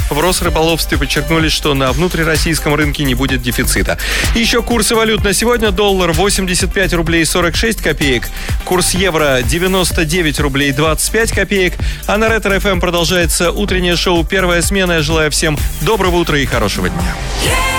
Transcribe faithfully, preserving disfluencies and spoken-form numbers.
В Росрыболовстве подчеркнули, что на внутрироссийском рынке не будет дефицита. Еще курсы валют на сегодня. Доллар восемьдесят пять рублей сорок шесть копеек. Курс евро девяносто девять рублей двадцать пять копеек. А на Ретро-эф эм продолжается утреннее шоу «Первая смена». Я желаю всем доброго утра и хорошего дня.